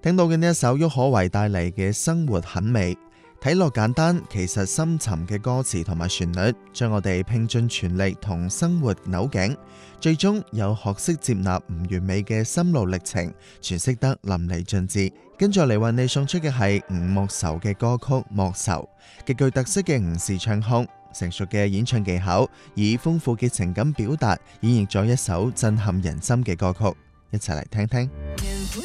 聽到嘅呢一首郁可唯帶嚟嘅生活很美，睇落簡單，其實深沉嘅歌詞同埋旋律，將我哋拼盡全力同生活扭頸，最終有學識接納唔完美嘅心路歷程，詮釋得淋漓盡致。跟住嚟為你送出嘅係吳莫愁嘅歌曲《莫愁》，極具特色嘅吳氏唱腔，成熟嘅演唱技巧，以豐富嘅情感表達，演繹咗一首震撼人心嘅歌曲，一齊嚟聽聽。